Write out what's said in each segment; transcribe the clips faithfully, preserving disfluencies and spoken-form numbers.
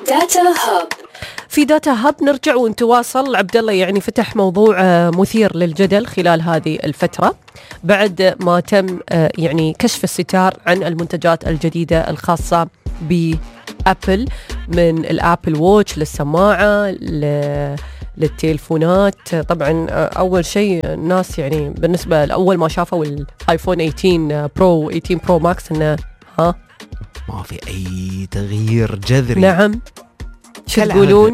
داتا هاب. في داتا هاب نرجع ونتواصل. عبد الله يعني فتح موضوع مثير للجدل خلال هذه الفترة بعد ما تم يعني كشف الستار عن المنتجات الجديدة الخاصة بأبل، من الأبل ووتش للسماعة للتليفونات. طبعا أول شيء الناس يعني بالنسبة لأول ما شافوا الآيفون ثمانية عشر برو ثمانية عشر برو ماكس إنه ها ما في أي تغيير جذري. نعم، شو تقولون؟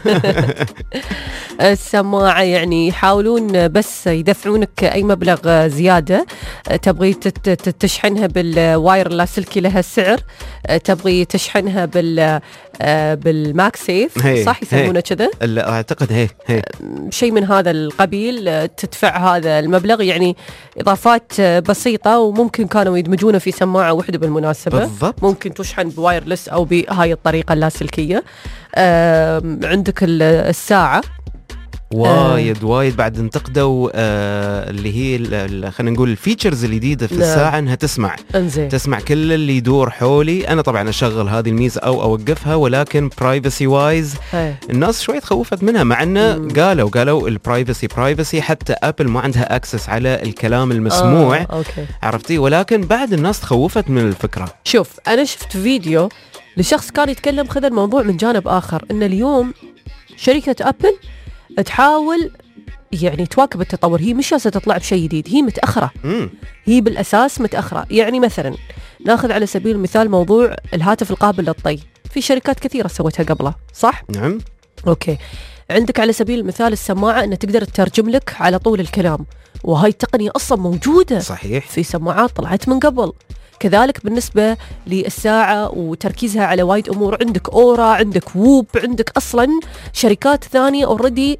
السماعة يعني يحاولون بس يدفعونك أي مبلغ زيادة. تبغي تشحنها بالواير اللاسلكي لها السعر، تبغي تشحنها بال بالماك سيف صح يسمونه كذا، أعتقد هي هي شيء من هذا القبيل، تدفع هذا المبلغ. يعني إضافات بسيطة وممكن كانوا يدمجونه في سماعة واحدة بالمناسبة. بالضبط. ممكن تشحن بوايرلس أو بهاي الطريقة اللاسلكية. آه عندك الساعة وايد وايد بعد انتقدوا آه اللي هي خلينا نقول الفيتشرز الجديدة في الساعة انها تسمع انزين. تسمع كل اللي يدور حولي. انا طبعا اشغل هذه الميزة او اوقفها، ولكن برايفسي وايز الناس شوي تخوفت منها، مع انه مم. قالوا قالوا البرايفسي برايفسي حتى ابل ما عندها اكسس على الكلام المسموع. آه، أوكي. عرفتي؟ ولكن بعد الناس تخوفت من الفكرة. شوف انا شفت فيديو لشخص كان يتكلم خذ الموضوع من جانب آخر، إن اليوم شركة أبل تحاول يعني تواكب التطور. هي مش جالسة تطلع بشيء جديد، هي متأخرة. مم. هي بالأساس متأخرة. يعني مثلا ناخذ على سبيل المثال موضوع الهاتف القابل للطي، في شركات كثيرة سوتها قبله صح؟ نعم. أوكي، عندك على سبيل المثال السماعة أن تقدر تترجم لك على طول الكلام، وهاي التقنية أصلا موجودة. صحيح. في سماعات طلعت من قبل. كذلك بالنسبة للساعة وتركيزها على وايد أمور، عندك أورا، عندك ووب، عندك أصلا شركات ثانية أوريدي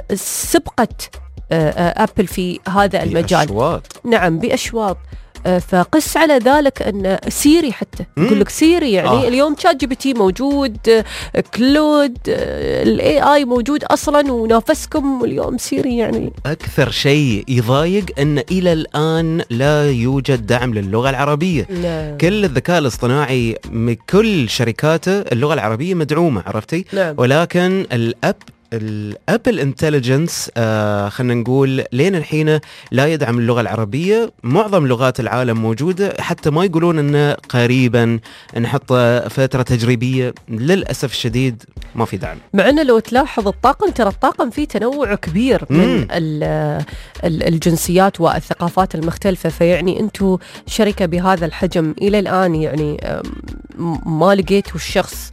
سبقت أبل في هذا المجال. بأشواط. نعم بأشواط. فقس على ذلك أن سيري حتى يقول لك سيري يعني آه. اليوم شات جي بي تي موجود، كلود، الاي اي موجود اصلا ونافسكم، اليوم سيري. يعني اكثر شيء يضايق ان الى الان لا يوجد دعم للغه العربيه. نعم. كل الذكاء الاصطناعي من كل شركاته اللغه العربيه مدعومه، عرفتي؟ نعم. ولكن الاب الابل انتليجنس آه خلينا نقول لين الحين لا يدعم اللغه العربيه. معظم لغات العالم موجوده، حتى ما يقولون انه قريبا نحط فتره تجريبيه. للاسف الشديد ما في دعم. مع انه لو تلاحظ الطاقم، ترى الطاقم فيه تنوع كبير من الجنسيات والثقافات المختلفه. فيعني انتم شركه بهذا الحجم الى الان يعني ما لقيتوا الشخص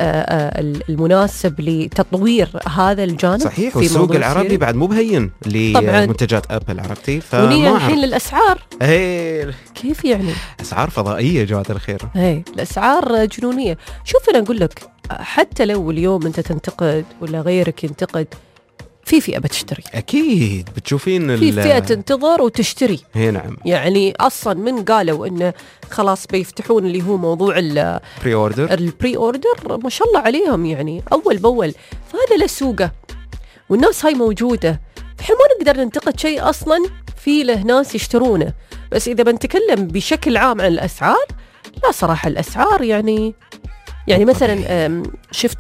المناسب لتطوير هذا الجانب. صحيح. في والسوق العربي بعد مو بهين لمنتجات أبل، عرفتي؟ فما الحين للأسعار هي كيف يعني أسعار فضائية جوات الخير. هي الأسعار جنونية. شوف أنا أقول لك، حتى لو اليوم أنت تنتقد ولا غيرك ينتقد، في فئة بتشتري. أكيد بتشوفين في فئة تنتظر وتشتري. هي نعم. يعني أصلا من قالوا إنه خلاص بيفتحون اللي هو موضوع البري أوردر البري أوردر، ما شاء الله عليهم يعني أول بأول. فهذا له سوقه والناس هاي موجودة، فحين ما نقدر ننتقد شيء أصلا في له ناس يشترونه. بس إذا بنتكلم بشكل عام عن الأسعار، لا صراحة الأسعار يعني يعني مثلا شفت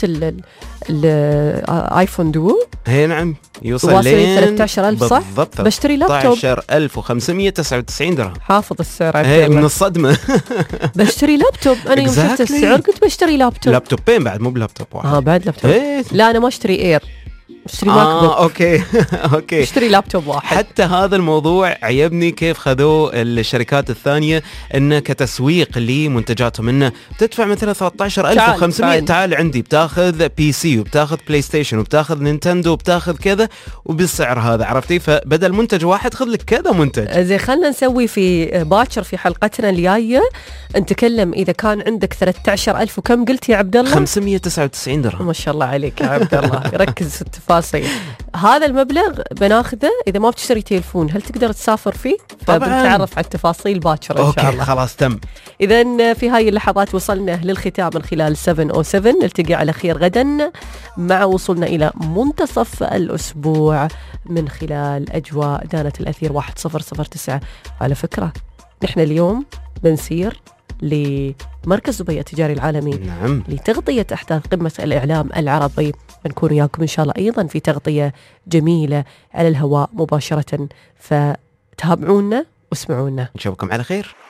الايفون دو هي نعم يوصل لين ثلاثة عشر ألف صح؟ بالضبط. بشتري لابتوب ثلاثة عشر ألف وخمسمية وتسعة وتسعين درهم. حافظ السعر هي من الصدمة. بشتري لابتوب أنا يوم شفت السعر قلت بشتري لابتوب. لابتوبين بعد مو بلابتوب واحد. اه بعد لابتوب. لا أنا ما اشتري اير، اشتري ماك بوك. آه اوكي اوكي اشتري لابتوب واحد. حتى هذا الموضوع عجبني كيف خذوه الشركات الثانية انه كتسويق لمنتجاتهم، انه تدفع مثلا ثلاثة عشر ألف وخمسمية، تعال عندي بتاخذ بي سي وبتاخذ بلاي ستيشن وبتاخذ نينتندو وبتاخذ كذا وبالسعر هذا، عرفتي؟ فبدل منتج واحد خذ لك كذا منتج. زي خلنا نسوي في باكر في حلقتنا الجاية نتكلم اذا كان عندك ثلاثة عشر ألف وكم قلت يا عبد الله؟ خمسمية وتسعة وتسعين درهم. ما شاء الله عليك يا عبد الله، ركز في التفاصيل. هذا المبلغ بناخذه إذا ما بتشتري تليفون. هل تقدر تسافر فيه؟ فبنتعرف على التفاصيل باكر إن شاء الله. خلاص تم. إذن في هاي اللحظات وصلنا للختام من خلال سبعة أو سبعة. نلتقي على خير غدا مع وصولنا إلى منتصف الأسبوع من خلال أجواء دانة الأثير واحد صفر صفر تسعة. على فكرة نحن اليوم بنسير لمركز دبي التجاري العالمي نعم. لتغطية أحداث قمة الإعلام العربي. نكون وياكم إن شاء الله أيضا في تغطية جميلة على الهواء مباشرة، فتابعونا واسمعونا. نشوفكم على خير.